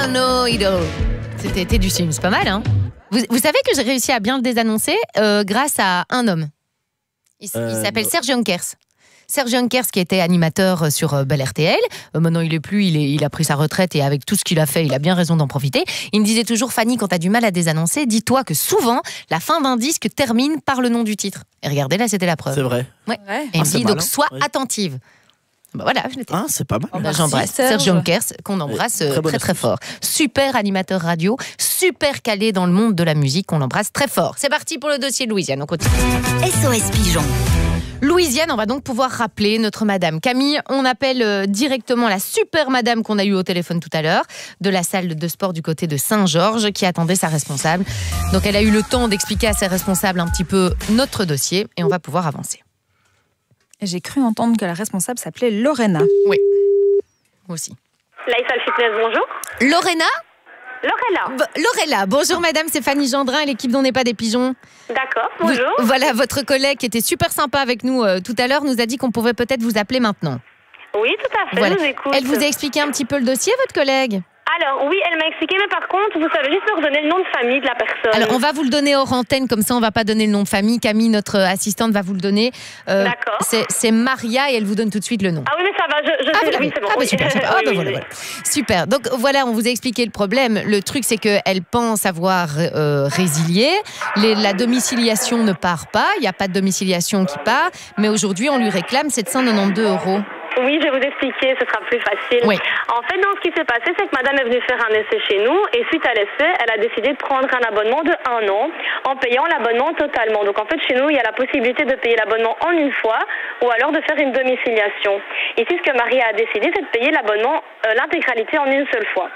don't know it all. C'était Teddy Swims, c'est pas mal, hein? Vous savez que j'ai réussi à bien le désannoncer grâce à un homme. Il s'appelle Serge Jonkers. Serge Jonkers qui était animateur sur Bel RTL. Maintenant, il est plus, il a pris sa retraite et avec tout ce qu'il a fait, il a bien raison d'en profiter. Il me disait toujours, Fanny, quand t'as du mal à désannoncer, dis-toi que souvent, la fin d'un disque termine par le nom du titre. Et regardez, là, c'était la preuve. C'est vrai. Ouais. Et il me dit, donc, sois attentive. Bah voilà, je l'étais. Ah, c'est pas mal. J'embrasse Serge Jonkers, qu'on embrasse très très fort. Super animateur radio, super calé dans le monde de la musique, on l'embrasse très fort. C'est parti pour le dossier de Louisiane, on continue. SOS Pigeon. Louisiane, on va donc pouvoir rappeler notre madame Camille. On appelle directement la super madame qu'on a eue au téléphone tout à l'heure, de la salle de sport du côté de Saint-Georges, qui attendait sa responsable. Donc elle a eu le temps d'expliquer à ses responsables un petit peu notre dossier et on va pouvoir avancer. J'ai cru entendre que la responsable s'appelait Lorena. Oui, moi aussi. Lifestyle Fitness, bonjour. Lorena ? Lorella. Bonjour madame, c'est Fanny Gendrin et l'équipe d'On n'est pas des pigeons. D'accord, bonjour. Voilà, votre collègue qui était super sympa avec nous tout à l'heure nous a dit qu'on pouvait peut-être vous appeler maintenant. Oui, tout à fait, Voilà. je vous écoute. Elle vous a expliqué un petit peu le dossier, votre collègue ? Alors, oui, elle m'a expliqué, mais par contre, vous savez juste me redonner le nom de famille de la personne. Alors, on va vous le donner hors antenne, comme ça on va pas donner le nom de famille. Camille, notre assistante, va vous le donner. D'accord. C'est Maria et elle vous donne tout de suite le nom. Ah oui, mais ça va, je sais, oui, c'est bon. Bah, super. Oui, Voilà. Super. Donc voilà, on vous a expliqué le problème. Le truc, c'est qu'elle pense avoir résilié. La domiciliation ne part pas. Il n'y a pas de domiciliation qui part. Mais aujourd'hui, on lui réclame 792 €. Oui, je vais vous expliquer, ce sera plus facile. Oui. En fait, donc, ce qui s'est passé, c'est que madame est venue faire un essai chez nous et suite à l'essai, elle a décidé de prendre un abonnement de 1 an en payant l'abonnement totalement. Donc, en fait, chez nous, il y a la possibilité de payer l'abonnement en une fois ou alors de faire une domiciliation. Ici, ce que Marie a décidé, c'est de payer l'abonnement, l'intégralité en une seule fois.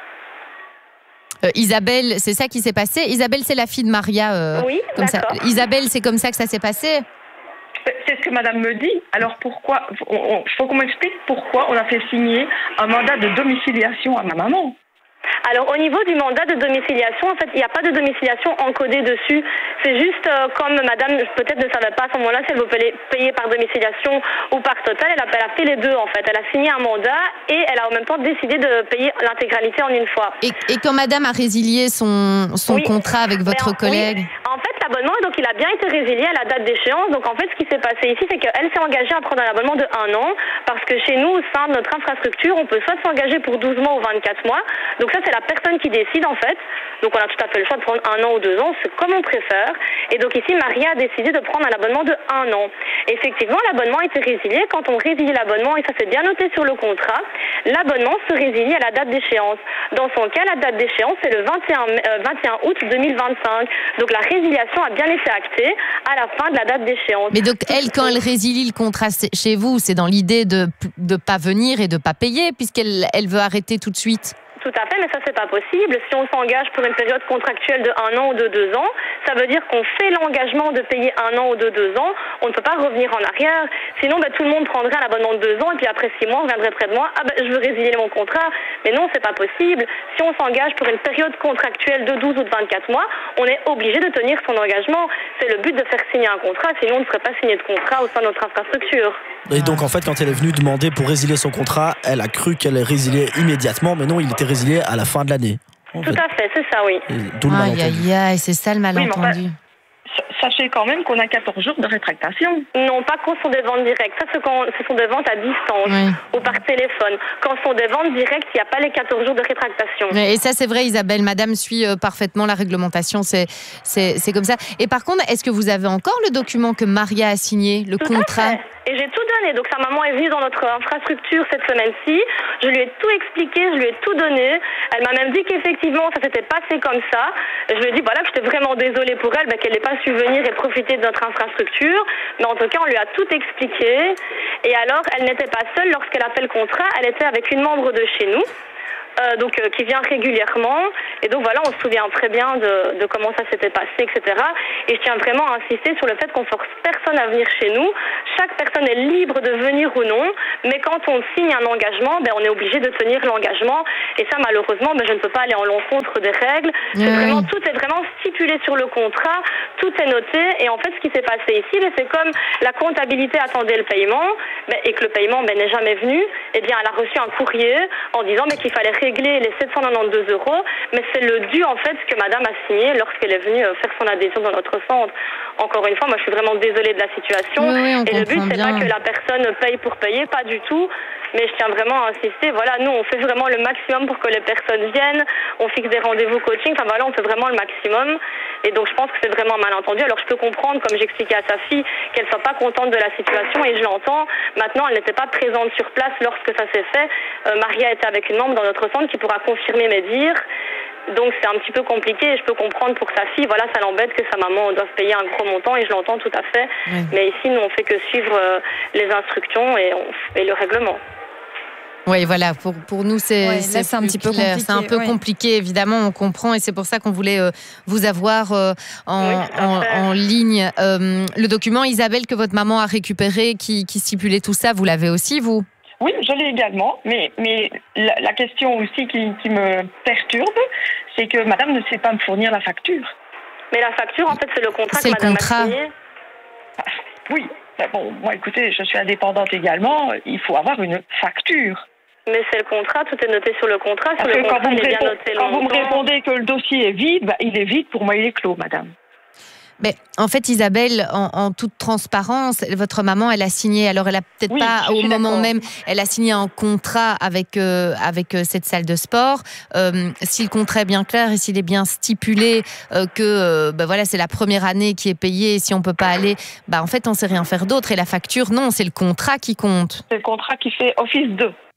Isabelle, c'est ça qui s'est passé. Isabelle, c'est la fille de Maria. Oui, comme ça. d'accord. Isabelle, c'est comme ça que ça s'est passé. C'est ce que madame me dit. Alors pourquoi, faut qu'on m'explique pourquoi on a fait signer un mandat de domiciliation à ma maman. Alors, au niveau du mandat de domiciliation, en fait, il n'y a pas de domiciliation encodée dessus. C'est juste comme madame, peut-être ne savait pas à ce moment-là si elle veut payer par domiciliation ou par total. Elle a fait les deux, en fait. Elle a signé un mandat et elle a en même temps décidé de payer l'intégralité en une fois. Et quand madame a résilié son contrat avec votre collègue... Oui. En fait, l'abonnement, donc, il a bien été résilié à la date d'échéance. Donc, en fait, ce qui s'est passé ici, c'est qu'elle s'est engagée à prendre un abonnement de 1 an parce que chez nous, au sein de notre infrastructure, on peut soit s'engager pour 12 mois ou 24 mois. Donc, ça, c'est la personne qui décide, en fait. Donc, on a tout à fait le choix de prendre 1 an ou 2 ans. C'est comme on préfère. Et donc, ici, Maria a décidé de prendre un abonnement de 1 an. Effectivement, l'abonnement a été résilié. Quand on résilie l'abonnement, et ça c'est bien noté sur le contrat, l'abonnement se résilie à la date d'échéance. Dans son cas, la date d'échéance, c'est le 21 août 2025. Donc, la résiliation a bien été actée à la fin de la date d'échéance. Mais donc, elle, quand elle résilie le contrat chez vous, c'est dans l'idée de ne pas venir et de ne pas payer, puisqu'elle veut arrêter tout de suite. Tout à fait, mais ça, c'est pas possible. Si on s'engage pour une période contractuelle de 1 an ou de 2 ans, ça veut dire qu'on fait l'engagement de payer 1 an ou de 2 ans. On ne peut pas revenir en arrière. Sinon, tout le monde prendrait un abonnement de 2 ans et puis après 6 mois, on viendrait près de moi. Je veux résilier mon contrat. Mais non, c'est pas possible. Si on s'engage pour une période contractuelle de 12 ou de 24 mois, on est obligé de tenir son engagement. C'est le but de faire signer un contrat. Sinon, on ne ferait pas signer de contrat au sein de notre infrastructure. Et donc, en fait, quand elle est venue demander pour résilier son contrat, elle a cru qu'elle est résiliée immédiatement, mais non, il était résilié à la fin de l'année. Tout à fait, c'est ça, oui. D'où le malentendu. Aïe, c'est ça le malentendu. Sachez quand même qu'on a 14 jours de rétractation. Non, pas quand ce sont des ventes directes. Ça, ce sont des ventes à distance ou par téléphone. Quand ce sont des ventes directes, il n'y a pas les 14 jours de rétractation. Et ça, c'est vrai, Isabelle. Madame suit parfaitement la réglementation. C'est comme ça. Et par contre, est-ce que vous avez encore le document que Maria a signé, le contrat ? Et j'ai tout donné. Donc, sa maman est venue dans notre infrastructure cette semaine-ci. Je lui ai tout expliqué, je lui ai tout donné. Elle m'a même dit qu'effectivement, ça s'était passé comme ça. Je lui ai dit, que j'étais vraiment désolée pour elle, qu'elle n'ait pas su venir et profiter de notre infrastructure. Mais en tout cas, on lui a tout expliqué. Et alors, elle n'était pas seule lorsqu'elle a fait le contrat. Elle était avec une membre de chez nous. Qui vient régulièrement Et donc voilà, on se souvient très bien de comment ça s'était passé, etc. Et je tiens vraiment à insister sur le fait qu'on force personne à venir chez nous. Chaque personne est libre de venir ou non, mais quand on signe un engagement, on est obligé de tenir l'engagement. Et ça, malheureusement, je ne peux pas aller en l'encontre des règles. Tout est vraiment stipulé sur le contrat, tout est noté. Et en fait, ce qui s'est passé ici, c'est comme la comptabilité attendait le paiement et que le paiement n'est jamais venu. Eh bien, elle a reçu un courrier en disant qu'il fallait régler les 792 €. Mais c'est le dû, en fait, que madame a signé lorsqu'elle est venue faire son adhésion dans notre centre. Encore une fois, moi, je suis vraiment désolée de la situation. Oui, et le but, c'est pas que la personne paye pour payer, pas du tout. Mais je tiens vraiment à insister. Voilà, nous, on fait vraiment le maximum pour que les personnes viennent. On fixe des rendez-vous coaching. Enfin, voilà, on fait vraiment le maximum. Et donc, je pense que c'est vraiment mal entendu. Alors, je peux comprendre, comme j'expliquais à sa fille, qu'elle soit pas contente de la situation et je l'entends. Maintenant, elle n'était pas présente sur place lorsque ça s'est fait. Maria était avec une membre dans notre centre qui pourra confirmer mes dires. Donc c'est un petit peu compliqué et je peux comprendre pour sa fille, voilà, ça l'embête que sa maman doive payer un gros montant et je l'entends tout à fait. Oui. Mais ici, nous, on fait que suivre les instructions et le règlement. Oui, voilà, pour nous, c'est un petit peu compliqué. C'est un peu compliqué, évidemment, on comprend et c'est pour ça qu'on voulait vous avoir en ligne. Le document, Isabelle, que votre maman a récupéré, qui stipulait tout ça, vous l'avez aussi, vous ? Oui, je l'ai également, mais la question aussi qui me perturbe, c'est que madame ne sait pas me fournir la facture. Mais la facture, en fait, c'est le contrat que madame a signé. Oui, bon, moi, écoutez, je suis indépendante également, il faut avoir une facture. Mais c'est le contrat, tout est noté sur le contrat. Sur le contrat, il est bien noté quand vous me répondez que le dossier est vide, il est vide, pour moi, il est clos, madame. Mais en fait, Isabelle, en toute transparence, votre maman, elle a signé. Alors, elle a peut-être pas au moment même, elle a signé un contrat avec cette salle de sport. Si le contrat est bien clair et s'il est bien stipulé que voilà, c'est la première année qui est payée, si on peut pas aller, en fait, on sait rien faire d'autre. Et la facture, non, c'est le contrat qui compte. C'est le contrat qui fait office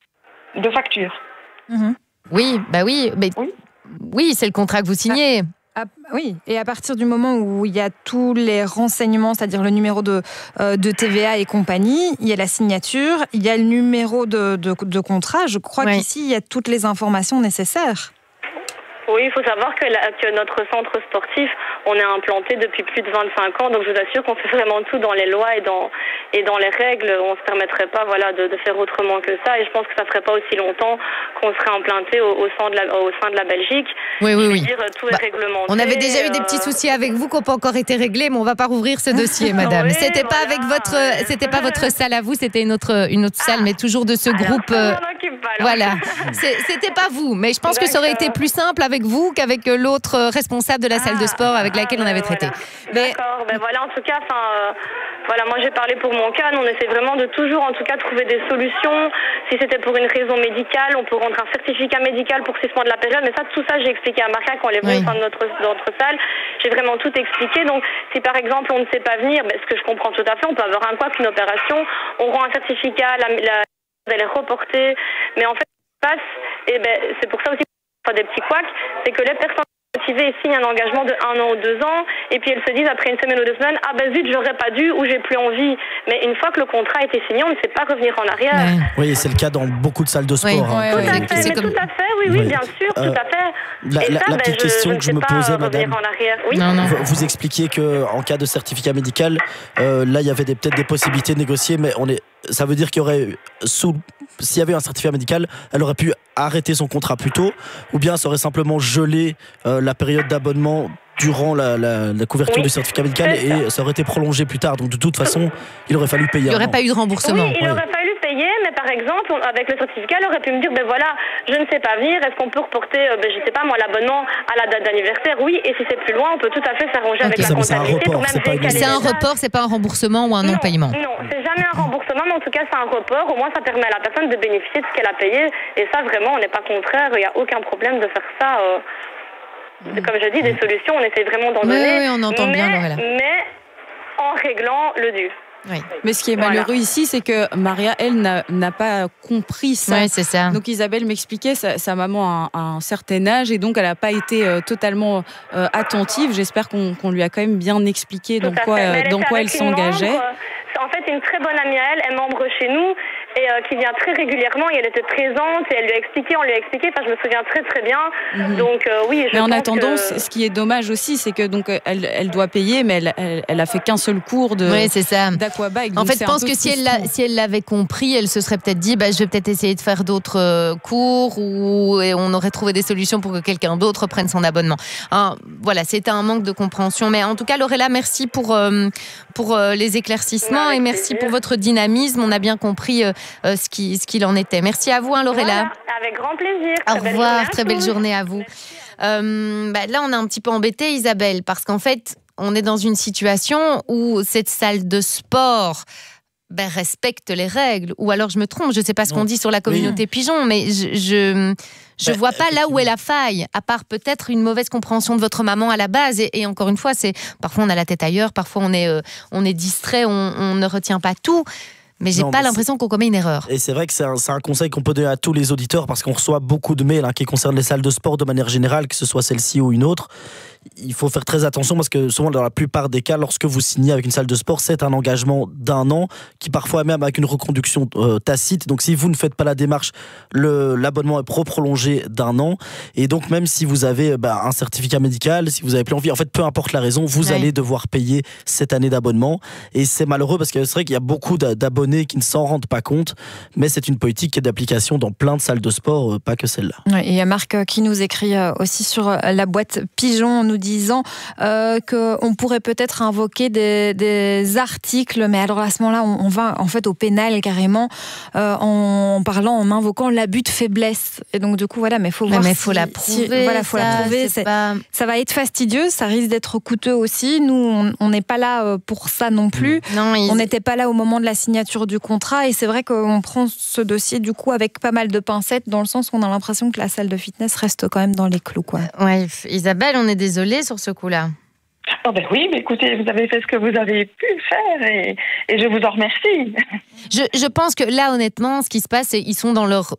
de facture. Mm-hmm. Oui, mais oui, c'est le contrat que vous signez. Oui, et à partir du moment où il y a tous les renseignements, c'est-à-dire le numéro de TVA et compagnie, il y a la signature, il y a le numéro de contrat. Je crois qu'ici, il y a toutes les informations nécessaires. Oui, il faut savoir que notre centre sportif, on est implanté depuis plus de 25 ans, donc je vous assure qu'on fait vraiment tout dans les lois et dans les règles. On ne se permettrait pas de faire autrement que ça, et je pense que ça ne ferait pas aussi longtemps qu'on serait implanté au sein de la Belgique. Oui. Dire, tout est réglementé. On avait déjà eu des petits soucis avec vous qui n'ont pas encore été réglés, mais on ne va pas rouvrir ce dossier, madame. Oui, c'était pas avec c'était pas votre salle à vous, c'était une autre salle, mais toujours de ce groupe. Voilà, c'était pas vous, mais je pense que ça aurait été plus simple avec vous qu'avec l'autre responsable de la salle de sport avec laquelle on avait traité. Mais... D'accord, voilà, en tout cas, voilà, moi j'ai parlé pour mon cas, nous on essaie vraiment de toujours en tout cas trouver des solutions. Si c'était pour une raison médicale, on peut rendre un certificat médical pour suspendre la période, mais tout ça j'ai expliqué à Maria quand elle est venue au sein de notre salle. J'ai vraiment tout expliqué, donc si par exemple on ne sait pas venir, ce que je comprends tout à fait, on peut avoir un couac, une opération, on rend un certificat, elle est reportée, mais en fait, c'est pour ça aussi des petits couacs, c'est que les personnes motivées signent un engagement de 1 an ou 2 ans et puis elles se disent après une semaine ou 2 semaines zut, j'aurais pas dû ou j'ai plus envie. Mais une fois que le contrat a été signé, on ne sait pas revenir en arrière. Oui, c'est le cas dans beaucoup de salles de sport. Tout à fait, oui, bien sûr, tout à fait. La petite question que je me posais, madame, vous expliquiez qu'en cas de certificat médical, là il y avait peut-être des possibilités de négocier, mais ça veut dire qu'il y aurait, s'il y avait un certificat médical, elle aurait pu arrêter son contrat plus tôt, ou bien ça aurait simplement gelé la période d'abonnement durant la couverture du certificat médical et ça aurait été prolongé plus tard. Donc de toute façon, il aurait fallu payer. Il n'y aurait pas eu de remboursement. Oui, il aurait fallu payer, mais par exemple, avec le certificat, elle aurait pu me dire, voilà, je ne sais pas venir, est-ce qu'on peut reporter, je sais pas moi, l'abonnement à la date d'anniversaire? Oui, et si c'est plus loin, on peut tout à fait s'arranger avec la comptabilité pour même décaler. C'est un report, c'est pas un remboursement ou un non-paiement? Non, c'est jamais un remboursement, mais en tout cas, c'est un report. Au moins, ça permet à la personne de bénéficier de ce qu'elle a payé. Et ça, vraiment, on n'est pas contraire. Il n'y a aucun problème de faire ça. Comme je dis, des solutions, on essaie vraiment d'en donner. Oui, on entend bien, Lorella. Mais en réglant le dû. Oui. Mais ce qui est malheureux ici, c'est que Maria, elle, n'a pas compris ça. Oui, c'est ça. Donc Isabelle m'expliquait, sa maman a un certain âge et donc elle n'a pas été totalement attentive. J'espère qu'on lui a quand même bien expliqué dans quoi elle s'engageait. En fait, une très bonne amie à elle est membre chez nous et qui vient très régulièrement, et elle était présente, et elle lui a expliqué, on lui a expliqué, enfin je me souviens très très bien. Donc oui, mais en attendant, ce qui est dommage aussi, c'est que donc elle doit payer, mais elle a fait qu'un seul cours d'aquabike. En fait, je pense que si elle l'avait compris, elle se serait peut-être dit je vais peut-être essayer de faire d'autres cours, et on aurait trouvé des solutions pour que quelqu'un d'autre prenne son abonnement. Voilà, c'était un manque de compréhension. Mais en tout cas, Lorella, merci pour les éclaircissements et merci pour votre dynamisme. On a bien compris ce qu'il en était. Merci à vous, Lorella. Voilà, avec grand plaisir. Au revoir, très belle journée à vous. Là, on est un petit peu embêté, Isabelle, parce qu'en fait, on est dans une situation où cette salle de sport respecte les règles. Ou alors je me trompe, je ne sais pas ce qu'on dit sur la communauté pigeon, mais je vois pas là où est la faille, à part peut-être une mauvaise compréhension de votre maman à la base. Et encore une fois, parfois on a la tête ailleurs, parfois on est distrait, on ne retient pas tout. Mais j'ai pas l'impression qu'on commet une erreur. Et c'est vrai que c'est un conseil qu'on peut donner à tous les auditeurs, parce qu'on reçoit beaucoup de mails qui concernent les salles de sport de manière générale, que ce soit celle-ci ou une autre. Il faut faire très attention, parce que souvent, dans la plupart des cas, lorsque vous signez avec une salle de sport, c'est un engagement d'1 an, qui parfois même avec une reconduction tacite. Donc si vous ne faites pas la démarche, l'abonnement est prolongé d'1 an. Et donc même si vous avez un certificat médical, si vous avez plus envie, en fait peu importe la raison, vous allez devoir payer cette année d'abonnement. Et c'est malheureux, parce que c'est vrai qu'il y a beaucoup d'abonnés qui ne s'en rendent pas compte, mais c'est une politique qui est d'application dans plein de salles de sport, pas que celle-là. Et il y a Marc qui nous écrit aussi sur la boîte Pigeon, nous disant qu'on pourrait peut-être invoquer des articles, mais alors à ce moment-là, on va en fait au pénal carrément, en invoquant l'abus de faiblesse. Et donc du coup, voilà, mais il faut voir. Mais faut la prouver. Faut la prouver. Ça va être fastidieux, ça risque d'être coûteux aussi. Nous, on n'est pas là pour ça non plus. Non, on n'était pas là au moment de la signature du contrat, et c'est vrai qu'on prend ce dossier du coup avec pas mal de pincettes, dans le sens où on a l'impression que la salle de fitness reste quand même dans les clous, quoi. Ouais, Isabelle, on est désolé sur ce coup-là. Oui, mais écoutez, vous avez fait ce que vous avez pu faire, et je vous en remercie. Je pense que là, honnêtement, ce qui se passe, c'est qu'ils sont dans leur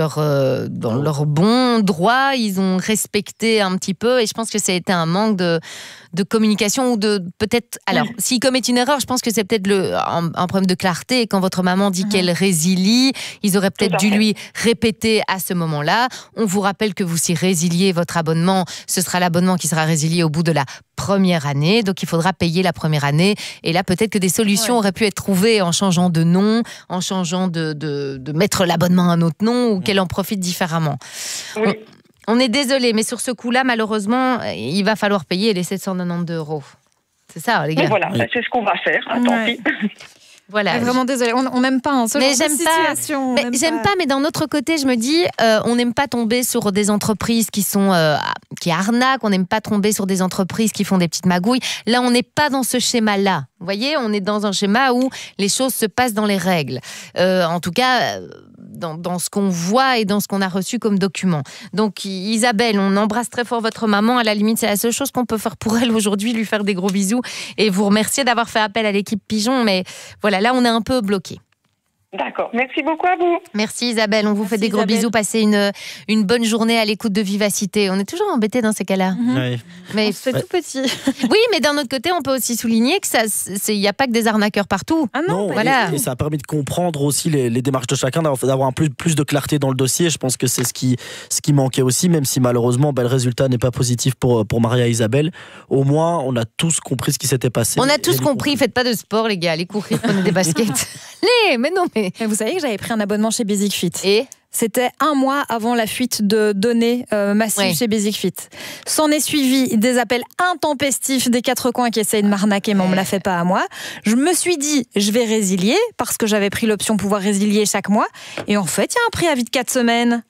bon droit, ils ont respecté un petit peu, et je pense que ça a été un manque de communication, ou de peut-être... Alors, s'ils commettent une erreur, je pense que c'est peut-être un problème de clarté, et quand votre maman dit qu'elle résilie, ils auraient peut-être dû lui répéter à ce moment-là. On vous rappelle que si résiliez votre abonnement, ce sera l'abonnement qui sera résilié au bout de la première année, donc il faudra payer la première année, et là peut-être que des solutions auraient pu être trouvées en changeant de nom, en changeant de mettre l'abonnement à un autre nom, ou qu'elle en profite différemment. Oui. On est désolé, mais sur ce coup-là, malheureusement, il va falloir payer les 792 €. C'est ça, les gars. Mais voilà, c'est ce qu'on va faire, tant pis. Voilà. Vraiment désolée, on n'aime pas ce genre de situation. J'aime pas, mais d'un autre côté, je me dis, on n'aime pas tomber sur des entreprises qui arnaquent, on n'aime pas tomber sur des entreprises qui font des petites magouilles. Là, on n'est pas dans ce schéma-là. Vous voyez, on est dans un schéma où les choses se passent dans les règles. En tout cas, dans ce qu'on voit et dans ce qu'on a reçu comme document. Donc, Isabelle, on embrasse très fort votre maman. À la limite, c'est la seule chose qu'on peut faire pour elle aujourd'hui, lui faire des gros bisous et vous remercier d'avoir fait appel à l'équipe Pigeon. Mais voilà, là, on est un peu bloqué. D'accord, merci beaucoup à vous. Merci Isabelle, on vous fait des gros bisous, passez une bonne journée à l'écoute de Vivacité. On est toujours embêtés dans ces cas-là. Oui. Mais c'est tout petit. Oui, mais d'un autre côté, on peut aussi souligner que il n'y a pas que des arnaqueurs partout. Ah non, voilà. Et ça a permis de comprendre aussi les démarches de chacun, d'avoir plus de clarté dans le dossier. Je pense que c'est ce qui manquait aussi, même si malheureusement le résultat n'est pas positif pour Maria et Isabelle. Au moins, on a tous compris ce qui s'était passé. On a tous compris, faites pas de sport les gars, allez courir, prenez des baskets. Mais non mais... Vous savez que j'avais pris un abonnement chez Basic Fit. Et c'était 1 mois avant la fuite de données massives chez Basic Fit. S'en est suivi des appels intempestifs des 4 coins qui essayent de m'arnaquer, mais on me la fait pas à moi. Je me suis dit, je vais résilier, parce que j'avais pris l'option pouvoir résilier chaque mois. Et en fait, il y a un préavis de 4 semaines.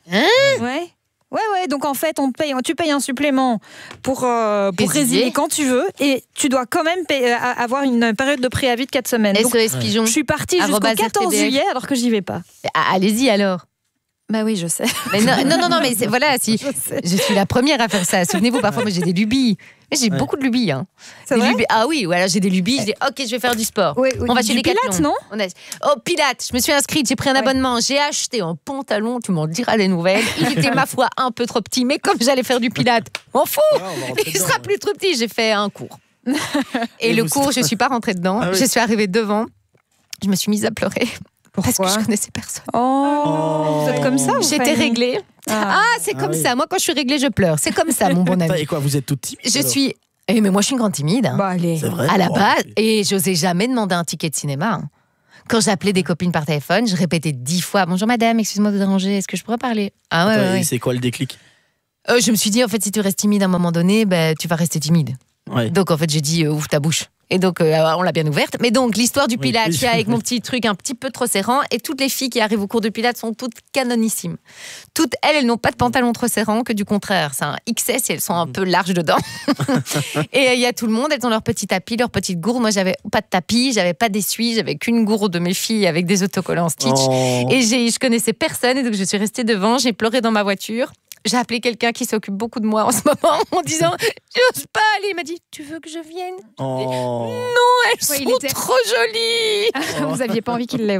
Ouais, donc en fait, tu payes un supplément pour résilier quand tu veux, et tu dois quand même avoir une période de préavis de 4 semaines. SOS Pigeon. Je suis partie jusqu'au 14 juillet alors que j'y vais pas. Allez-y alors. Bah oui, je sais. Mais non, mais voilà, si je suis la première à faire ça. Souvenez-vous, parfois, moi, j'ai des lubies. J'ai beaucoup de lubies. Hein. C'est vrai lubies. Ah oui, voilà, j'ai des lubies. Je dis, ok, je vais faire du sport. Oui, on va chez les Pilates, non Pilates. Je me suis inscrite, j'ai pris un abonnement, j'ai acheté un pantalon. Tu m'en diras des nouvelles. Il était ma foi un peu trop petit, mais comme j'allais faire du Pilates, m'en fous. Il sera plus trop petit. J'ai fait un cours. Et le cours, je suis pas rentrée dedans. Je suis arrivée devant. Je me suis mise à pleurer. Pourquoi ? Parce que je connaissais personne. Vous êtes comme ça ? J'étais réglée. C'est comme ça. Moi, quand je suis réglée, je pleure. C'est comme ça, mon bon ami. Et quoi, vous êtes toute timide ? Mais moi, je suis une grande timide. Hein. Allez. C'est vrai ? À la base, et j'osais jamais demander un ticket de cinéma. Hein. Quand j'appelais des copines par téléphone, je répétais 10 fois « Bonjour madame, excuse-moi de vous déranger, est-ce que je pourrais parler ?» ouais. C'est quoi le déclic ? Je me suis dit, en fait, si tu restes timide à un moment donné, tu vas rester timide. Ouais. Donc, en fait, j'ai dit, ouvre ta bouche. Et donc, on l'a bien ouverte. Mais donc, l'histoire du Pilates, avec mon petit truc un petit peu trop serrant, et toutes les filles qui arrivent au cours de Pilates sont toutes canonissimes. Toutes, elles n'ont pas de pantalon trop serrant, que du contraire. C'est un XS et elles sont un peu larges dedans. Et il y a tout le monde, elles ont leur petit tapis, leur petite gourde. Moi, j'avais pas de tapis, j'avais pas d'essuie, j'avais qu'une gourde de mes filles avec des autocollants Stitch. Et je connaissais personne, et donc je suis restée devant, j'ai pleuré dans ma voiture. J'ai appelé quelqu'un qui s'occupe beaucoup de moi en ce moment en disant j'ose pas aller. Il m'a dit tu veux que je vienne ? Non, elles sont trop jolies. Vous aviez pas envie qu'il les voie ?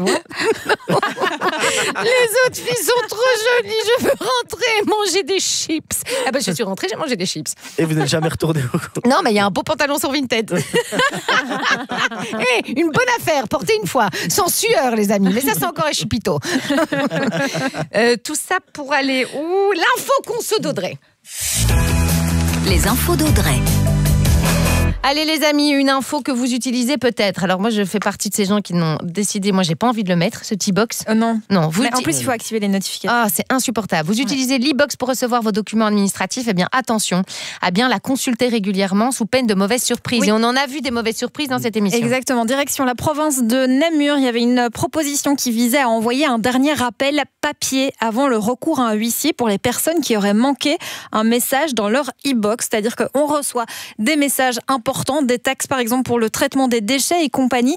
Les autres filles sont trop jolies. Je veux rentrer manger des chips. Je suis rentrée, j'ai mangé des chips. Et vous n'êtes jamais retourné au cours ? Non, mais il y a un beau pantalon sur Vinted. Une bonne affaire, portée une fois, sans sueur, les amis. Mais ça, c'est encore un chipito. Tout ça pour aller où ? L'info conso d'Audrey. Les infos d'Audrey. Allez les amis, une info que vous utilisez peut-être. Alors moi je fais partie de ces gens qui n'ont décidé, moi j'ai pas envie de le mettre, ce T-Box. Non. Vous en plus il faut activer les notifications. C'est insupportable. Vous utilisez l'e-box pour recevoir vos documents administratifs, eh bien attention à bien la consulter régulièrement sous peine de mauvaises surprises. Oui. Et on en a vu des mauvaises surprises dans cette émission. Exactement. Direction la province de Namur, il y avait une proposition qui visait à envoyer un dernier rappel papier avant le recours à un huissier pour les personnes qui auraient manqué un message dans leur e-box. C'est-à-dire qu'on reçoit des messages importants, des taxes par exemple pour le traitement des déchets et compagnie,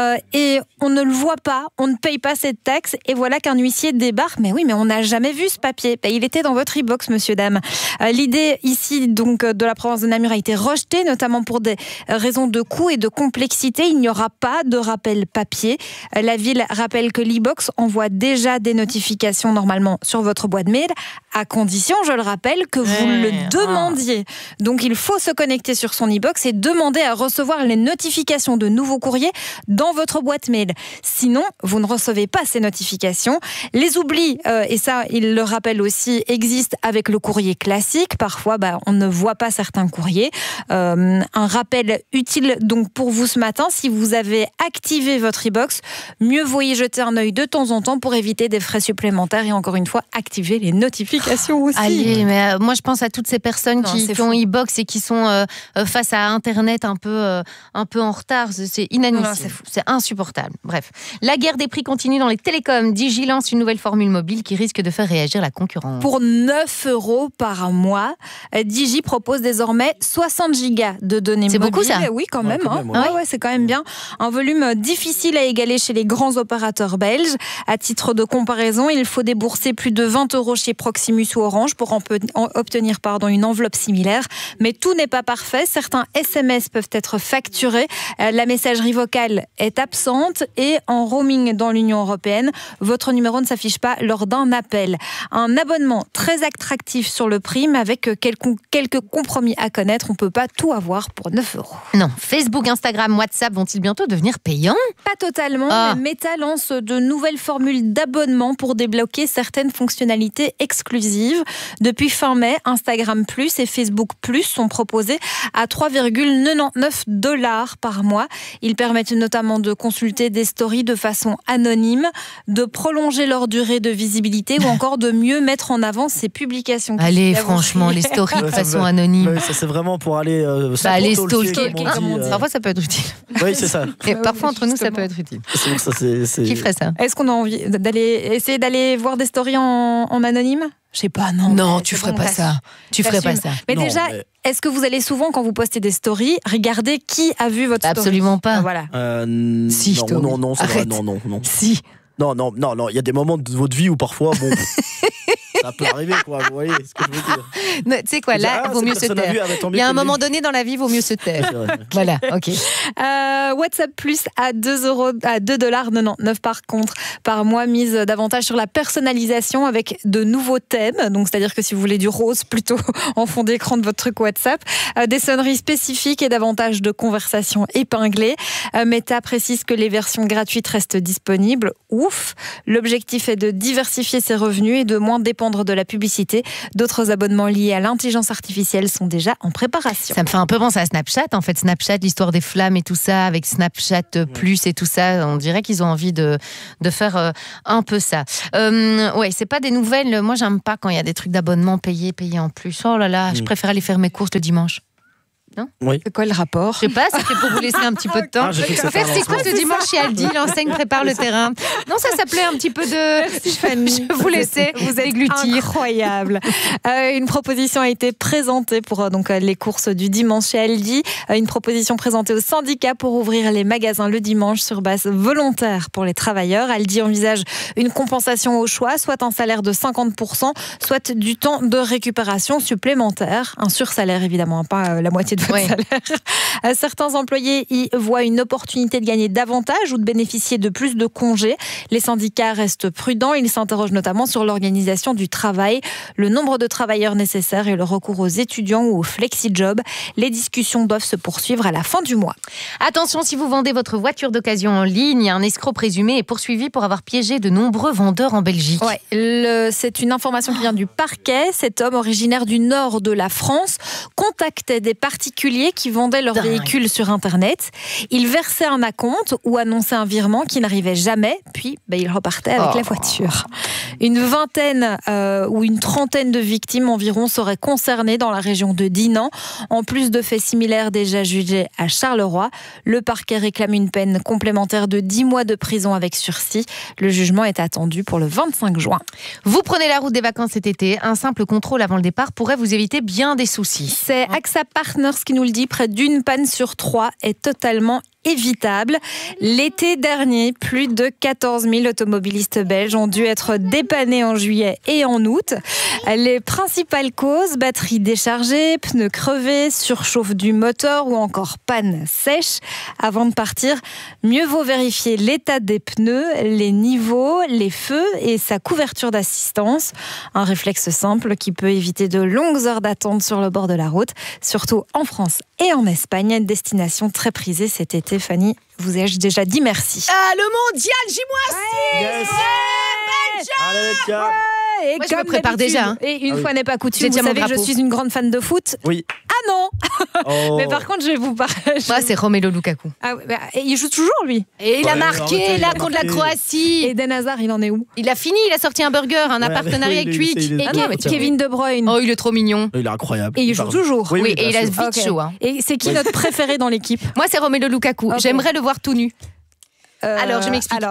et on ne le voit pas, on ne paye pas cette taxe, et voilà qu'un huissier débarque. Mais oui, mais on n'a jamais vu ce papier. Il était dans votre e-box, monsieur, dame. L'idée ici donc de la province de Namur a été rejetée, notamment pour des raisons de coût et de complexité. Il n'y aura pas de rappel papier. La ville rappelle que l'e-box envoie déjà des notifications normalement sur votre boîte mail, à condition, je le rappelle, que vous le demandiez. Donc il faut se connecter sur son e-box et demander à recevoir les notifications de nouveaux courriers dans votre boîte mail. Sinon, vous ne recevez pas ces notifications. Les oublis, et ça, il le rappelle aussi, existent avec le courrier classique. Parfois, on ne voit pas certains courriers. Un rappel utile donc pour vous ce matin, si vous avez activé votre e-box, mieux vaut y jeter un œil de temps en temps pour éviter des frais supplémentaires et encore une fois, activer les notifications aussi. Allez, mais moi je pense à toutes ces personnes qui ont e-box et qui sont face à Internet un peu en retard. C'est inadmissible. C'est insupportable. Bref. La guerre des prix continue dans les télécoms. Digi lance une nouvelle formule mobile qui risque de faire réagir la concurrence. Pour 9 € par mois, Digi propose désormais 60 gigas de données mobiles. C'est beaucoup ça ? Oui, quand même. C'est quand même bien. Un volume difficile à égaler chez les grands opérateurs belges. À titre de comparaison, il faut débourser plus de 20 € chez Proximus ou Orange pour obtenir une enveloppe similaire. Mais tout n'est pas parfait. Certains SMS peuvent être facturés. La messagerie vocale est absente et en roaming dans l'Union européenne, votre numéro ne s'affiche pas lors d'un appel. Un abonnement très attractif sur le prix, mais avec quelques compromis à connaître. On ne peut pas tout avoir pour 9 €. Non. Facebook, Instagram, WhatsApp vont-ils bientôt devenir payants ? Pas totalement. Mais Meta lance de nouvelles formules d'abonnement pour débloquer certaines fonctionnalités exclusives. Depuis fin mai, Instagram Plus et Facebook Plus sont proposés à 3,99 $ par mois. Ils permettent notamment de consulter des stories de façon anonyme, de prolonger leur durée de visibilité ou encore de mieux mettre en avant ses publications. Allez, franchement, les stories de façon anonyme. Ça, c'est vraiment pour aller aller stalker, comme on dit. Parfois, ça peut être utile. Oui, c'est ça. Et parfois, entre nous, ça peut être utile. Qui ferait ça ? Est-ce qu'on a envie essayer d'aller voir des stories en anonyme ? Je sais pas, non. Non, tu ferais pas ça. Tu ferais pas ça. Mais déjà, est-ce que vous allez souvent, quand vous postez des stories, regarder qui a vu votre story ? Absolument pas. Voilà. Si, non, c'est vrai, non. Si. Non, il y a des moments de votre vie où parfois, Ça peut arriver, quoi. Vous voyez ce que je veux dire. Tu sais quoi, là, vaut mieux se taire. Il y a un moment donné dans la vie, vaut mieux se taire. Voilà, ok. WhatsApp Plus à $2,99 par mois, mise davantage sur la personnalisation avec de nouveaux thèmes. Donc, c'est-à-dire que si vous voulez du rose plutôt en fond d'écran de votre truc WhatsApp, des sonneries spécifiques et davantage de conversations épinglées. Meta précise que les versions gratuites restent disponibles. Ouf! L'objectif est de diversifier ses revenus et de moins dépendre de la publicité. D'autres abonnements liés à l'intelligence artificielle sont déjà en préparation. Ça me fait un peu penser à Snapchat, en fait. Snapchat, l'histoire des flammes et tout ça, avec Snapchat Plus et tout ça, on dirait qu'ils ont envie de faire un peu ça. Ouais, c'est pas des nouvelles. Moi, j'aime pas quand il y a des trucs d'abonnement payés en plus. Oh là là, je préfère aller faire mes courses le dimanche. Non ? Oui. C'est quoi le rapport ? Je sais pas, c'était pour vous laisser un petit peu de temps. Faire ses courses le dimanche chez Aldi, l'enseigne prépare le terrain. Non, ça s'appelait un petit peu de... Je vous laissais vous déglutir. Incroyable. Une proposition a été présentée pour donc les courses du dimanche chez Aldi. Une proposition présentée au syndicat pour ouvrir les magasins le dimanche sur base volontaire pour les travailleurs. Aldi envisage une compensation au choix, soit un salaire de 50%, soit du temps de récupération supplémentaire. Un sursalaire, évidemment, pas la moitié de votre salaire. Certains employés y voient une opportunité de gagner davantage ou de bénéficier de plus de congés. Les syndicats restent prudents. Ils s'interrogent notamment sur l'organisation du travail, le nombre de travailleurs nécessaires et le recours aux étudiants ou aux flexi-jobs. Les discussions doivent se poursuivre à la fin du mois. Attention, si vous vendez votre voiture d'occasion en ligne, un escroc présumé est poursuivi pour avoir piégé de nombreux vendeurs en Belgique. C'est une information qui vient du parquet. Cet homme, originaire du nord de la France, contactait des particuliers qui vendaient leurs véhicules sur Internet. Ils versaient un acompte ou annonçaient un virement qui n'arrivait jamais, puis ils repartaient avec la voiture. Une vingtaine ou une trentaine de victimes environ seraient concernées dans la région de Dinan. En plus de faits similaires déjà jugés à Charleroi, le parquet réclame une peine complémentaire de 10 mois de prison avec sursis. Le jugement est attendu pour le 25 juin. Vous prenez la route des vacances cet été, un simple contrôle avant le départ pourrait vous éviter bien des soucis. C'est AXA Partners qui nous le dit, près d'une panne sur 3 est totalement évitable. L'été dernier, plus de 14 000 automobilistes belges ont dû être dépannés en juillet et en août. Les principales causes, batterie déchargée, pneus crevés, surchauffe du moteur ou encore panne sèche. Avant de partir, mieux vaut vérifier l'état des pneus, les niveaux, les feux et sa couverture d'assistance. Un réflexe simple qui peut éviter de longues heures d'attente sur le bord de la route, surtout en France et en Espagne, une destination très prisée cet été. Fanny, vous ai-je déjà dit merci. Le mondial, J-6 Et moi, je me prépare déjà. Et une fois n'est pas coutume, vous savez que je suis une grande fan de foot. Oui. Ah non. Mais par contre, je vais vous parler. Moi, c'est Romelu Lukaku. Il joue toujours, lui. Et il a marqué là contre la Croatie. Et Eden Hazard, il en est où? Il a fini, il a sorti un burger, un partenariat avec Twitch. Et Kevin De Bruyne. Oh, il est trop mignon. Il est incroyable. Et il joue toujours. Oui, et il a vite chaud. Et c'est qui notre préféré dans l'équipe? Moi, c'est Romelu Lukaku. J'aimerais le voir tout nu. Alors, je m'explique.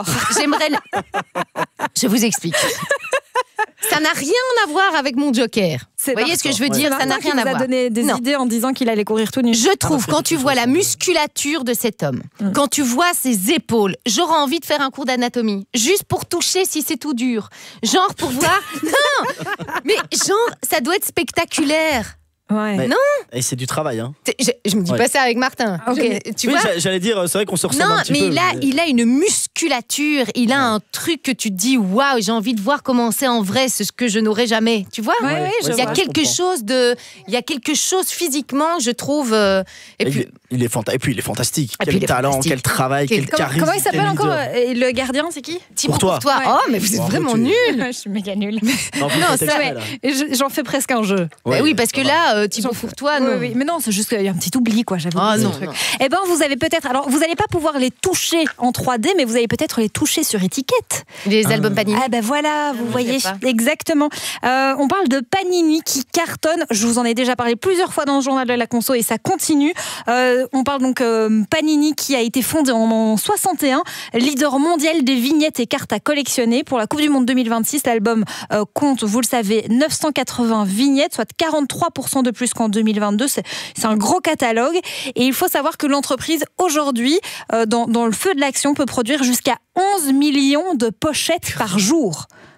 Je vous explique. Ça n'a rien à voir avec mon joker. Vous voyez ce que je veux dire? Ça n'a rien à voir. Il nous a donné des idées en disant qu'il allait courir tout nu. Je trouve, quand tu vois la musculature de cet homme, quand tu vois ses épaules, j'aurais envie de faire un cours d'anatomie. Juste pour toucher si c'est tout dur. Genre pour voir... Non! Mais genre, ça doit être spectaculaire. Ouais. Non. Et c'est du travail. Hein. Je me dis pas ça avec Martin. Okay. Tu vois, j'allais dire, c'est vrai qu'on se ressemble un petit peu. Non, mais il a une musculature, il a un truc que tu te dis, waouh, j'ai envie de voir comment c'est en vrai, c'est ce que je n'aurais jamais. Tu vois? Il y a quelque chose il y a quelque chose physiquement, je trouve. Et puis il est fantastique. Quel talent, quel travail, quel charisme. Comment il s'appelle encore le gardien? C'est qui? Thibaut Courtois. Ouais. Oh, mais vous êtes vraiment nuls. Je suis méga nulle. Non, j'en fais presque un jeu. Oui, parce que là. Thibaut Courtois, non. Oui, mais non, c'est juste qu'il y a un petit oubli, quoi. J'avais non. Eh ben, vous avez peut-être. Alors, vous n'allez pas pouvoir les toucher en 3D, mais vous allez peut-être les toucher sur étiquette. Les albums Panini. Ah ben voilà, vous voyez exactement. On parle de Panini qui cartonne. Je vous en ai déjà parlé plusieurs fois dans le journal de la conso et ça continue. On parle donc Panini qui a été fondé en 61, leader mondial des vignettes et cartes à collectionner pour la Coupe du Monde 2026. L'album compte, vous le savez, 980 vignettes, soit 43% de plus qu'en 2022. C'est un gros catalogue. Et il faut savoir que l'entreprise, aujourd'hui, dans le feu de l'action, peut produire jusqu'à 11 millions de pochettes par jour.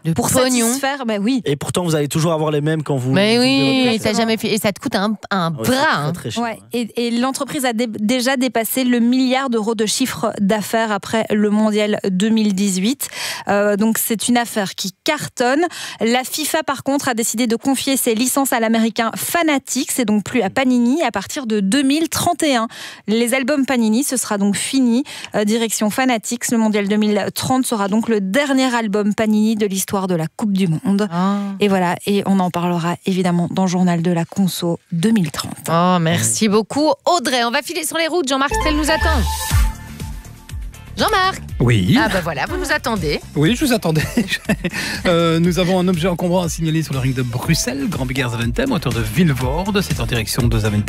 pour satisfaire, oui. Et pourtant, vous allez toujours avoir les mêmes quand vous. Mais oui, ça jamais fait. Et ça te coûte un bras. Très cher, ouais. Et l'entreprise a déjà dépassé le milliard d'euros de chiffre d'affaires après le mondial 2018. Donc c'est une affaire qui cartonne. La FIFA, par contre, a décidé de confier ses licences à l'américain Fanatics et donc plus à Panini à partir de 2031. Les albums Panini, ce sera donc fini. Direction Fanatics, le mondial 2030 sera donc le dernier album Panini de l'histoire de la Coupe du Monde. Et voilà, et on en parlera évidemment dans le journal de la Conso 2030. Oh, merci beaucoup Audrey. On va filer sur les routes. Jean-Marc Stell nous attend. Jean-Marc. Oui. Ah voilà, vous nous attendez. Oui, je vous attendais. Nous avons un objet encombrant à signaler sur le ring de Bruxelles, Grand Beggars Aventem, hauteur de Vilvoorde. C'est en direction de Zaventem.